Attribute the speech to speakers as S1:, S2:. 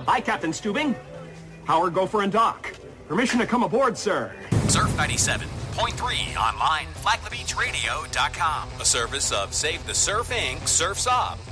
S1: Hi, Captain Stubing. Howard, Gopher, and Doc. Permission to come aboard, sir.
S2: Surf 97.3 online, FlaglerBeachRadio.com. A service of Save the Surf Inc., Surf's Up,